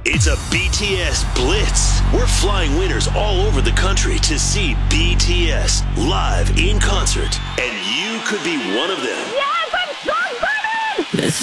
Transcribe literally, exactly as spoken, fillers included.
It's a B T S Blitz. We're flying winners all over the country to see B T S live in concert, and you could be one of them. Yes, I'm so excited! This